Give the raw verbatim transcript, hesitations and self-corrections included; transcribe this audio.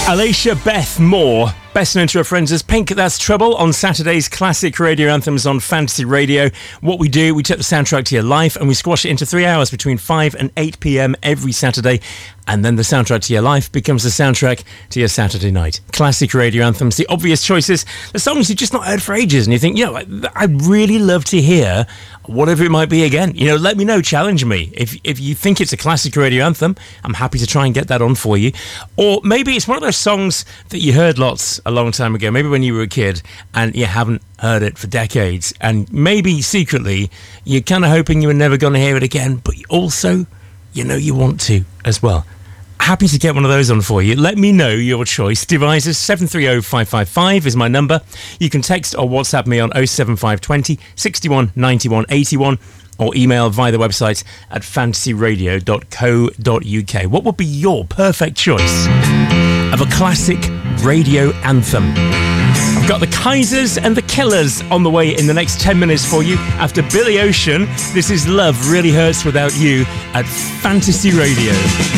Alicia Beth Moore, best known to her friends as Pink, That's Trouble, on Saturday's classic radio anthems on Fantasy Radio. What we do, we take the soundtrack to your life and we squash it into three hours between five and eight p.m. every Saturday. And then the soundtrack to your life becomes the soundtrack to your Saturday night. Classic radio anthems, the obvious choices, the songs you've just not heard for ages. And you think, you know, I'd really love to hear whatever it might be again. You know, let me know, challenge me. If if you think it's a classic radio anthem, I'm happy to try and get that on for you. Or maybe it's one of those songs that you heard lots a long time ago, maybe when you were a kid and you haven't heard it for decades. And maybe secretly you're kind of hoping you were never going to hear it again, but also, you know, you want to as well. Happy to get one of those on for you. Let me know your choice. Devices seven three oh five five five is my number. You can text or WhatsApp me on oh seven five two oh, six one, nine one, eight one or email via the website at fantasy radio dot co dot uk. What would be your perfect choice of a classic radio anthem? I've got the Kaisers and the Killers on the way in the next ten minutes for you. After Billy Ocean, this is Love Really Hurts Without You at Fantasy Radio.